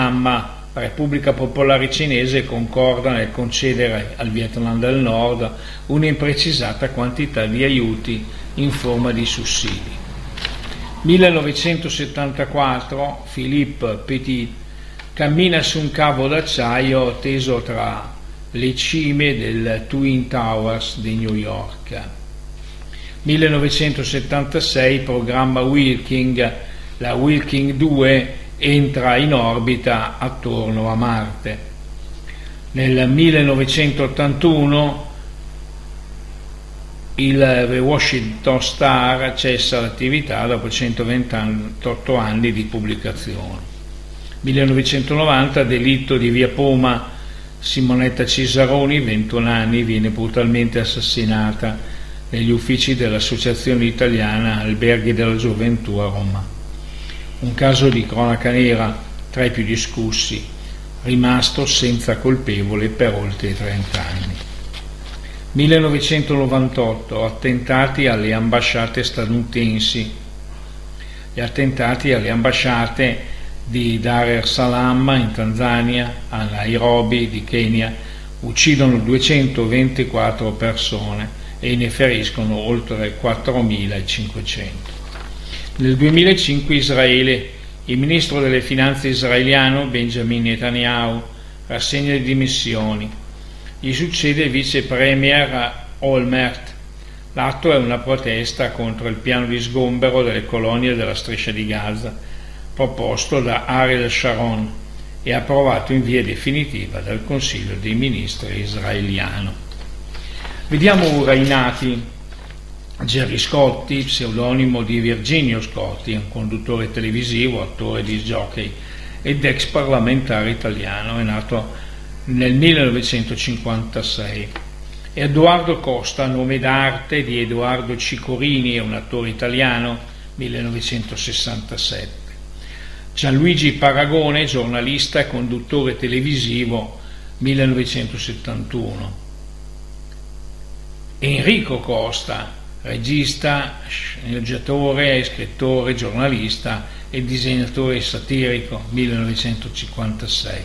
Vietnam, Repubblica Popolare Cinese concorda nel concedere al Vietnam del Nord un'imprecisata quantità di aiuti in forma di sussidi. 1974 Philippe Petit cammina su un cavo d'acciaio teso tra le cime del Twin Towers di New York. 1976 programma Wilking, la Wilking 2 entra in orbita attorno a Marte. Nel 1981 il Washington Star cessa l'attività dopo 128 anni di pubblicazione. 1990 delitto di Via Poma, Simonetta Cesaroni, 21 anni, viene brutalmente assassinata negli uffici dell'Associazione Italiana Alberghi della Gioventù a Roma. Un caso di cronaca nera tra i più discussi, rimasto senza colpevole per oltre 30 anni. 1998 attentati alle ambasciate statunitensi. Gli attentati alle ambasciate di Dar es Salaam in Tanzania, a Nairobi di Kenya, uccidono 224 persone e ne feriscono oltre 4.500. Nel 2005 Israele, il ministro delle finanze israeliano Benjamin Netanyahu rassegna le dimissioni. Gli succede il vice premier Olmert. L'atto è una protesta contro il piano di sgombero delle colonie della striscia di Gaza proposto da Ariel Sharon e approvato in via definitiva dal Consiglio dei Ministri israeliano. Vediamo ora i nati. Gerry Scotti, pseudonimo di Virginio Scotti, è un conduttore televisivo, attore, disc jockey ed ex parlamentare italiano, è nato nel 1956. Edoardo Costa, nome d'arte di Edoardo Cicorini, è un attore italiano, 1967. Gianluigi Paragone, giornalista e conduttore televisivo, 1971. Enrico Costa, regista, sceneggiatore, scrittore, giornalista e disegnatore satirico, 1956.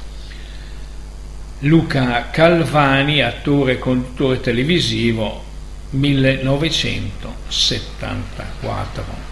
Luca Calvani, attore e conduttore televisivo, 1974.